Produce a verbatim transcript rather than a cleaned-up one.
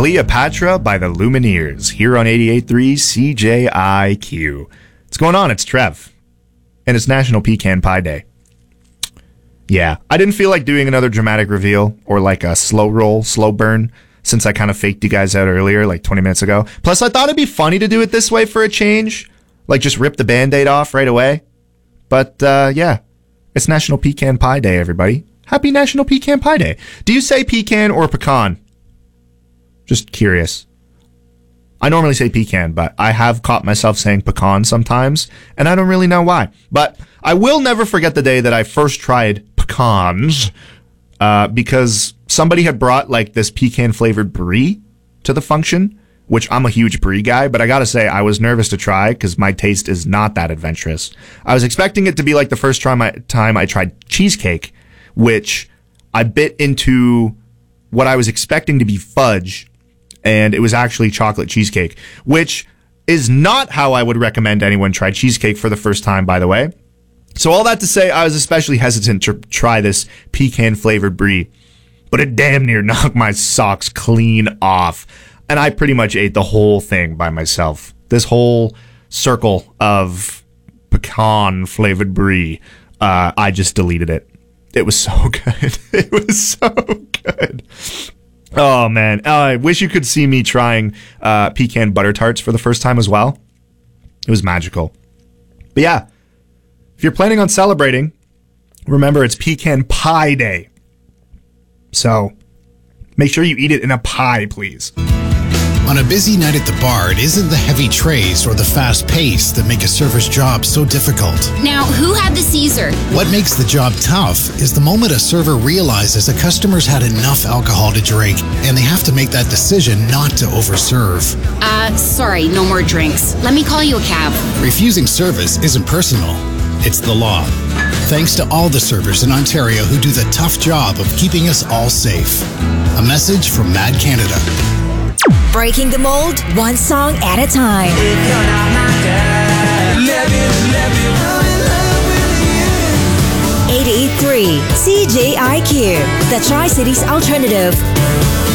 Cleopatra by the Lumineers here on eighty-eight point three C J I Q. What's going on? It's Trev. And it's National Pecan Pie Day. Yeah, I didn't feel like doing another dramatic reveal or like a slow roll, slow burn, since I kind of faked you guys out earlier, like twenty minutes ago. Plus, I thought it'd be funny to do it this way for a change. Like, just rip the Band-Aid off right away. But, uh, yeah, it's National Pecan Pie Day, everybody. Happy National Pecan Pie Day. Do you say pecan or pecan? Just curious. I normally say pecan, but I have caught myself saying pecan sometimes, and I don't really know why. But I will never forget the day that I first tried pecans, uh, because somebody had brought like this pecan-flavored brie to the function, which I'm a huge brie guy, but I gotta say, I was nervous to try because my taste is not that adventurous. I was expecting it to be like the first time I, time I tried cheesecake, which I bit into what I was expecting to be fudge, and it was actually chocolate cheesecake, which is not how I would recommend anyone try cheesecake for the first time, by the way. So all that to say, I was especially hesitant to try this pecan-flavored brie, but it damn near knocked my socks clean off, and I pretty much ate the whole thing by myself. This whole circle of pecan-flavored brie, uh, I just deleted it. It was so good. It was so good. Oh, man. Uh, I wish you could see me trying uh, pecan butter tarts for the first time as well. It was magical. But yeah, if you're planning on celebrating, remember it's Pecan Pie Day. So make sure you eat it in a pie, please. On a busy night at the bar, it isn't the heavy trays or the fast pace that make a server's job so difficult. Now, who had the Caesar? What makes the job tough is the moment a server realizes a customer's had enough alcohol to drink and they have to make that decision not to overserve. Uh, sorry, no more drinks. Let me call you a cab. Refusing service isn't personal. It's the law. Thanks to all the servers in Ontario who do the tough job of keeping us all safe. A message from Mad Canada. Breaking the mold, one song at a time. If you're not my dad, let me, let me run in love with you. eighty-eight point three C J I Q, the Tri-Cities Alternative.